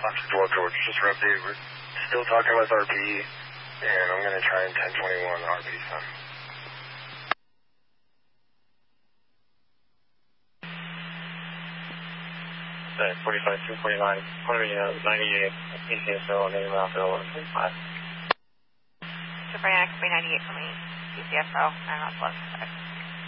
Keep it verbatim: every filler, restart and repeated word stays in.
Well, George, just for update, we're still talking with R P, and I'm going to try in ten twenty-one R P, son. forty-five, two forty-nine, ninety-eight, E C S O, name out Bill, one twenty-five. two forty-nine, ninety-eight for me, E C S O, nine out plus five.